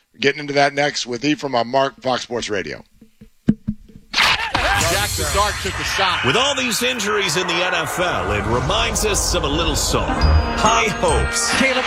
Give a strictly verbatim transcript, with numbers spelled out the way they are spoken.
Getting into that next with Ephraim on Mark, Fox Sports Radio. Jackson Dart took the shot. With all these injuries in the N F L, it reminds us of a little song, High Hopes. Caleb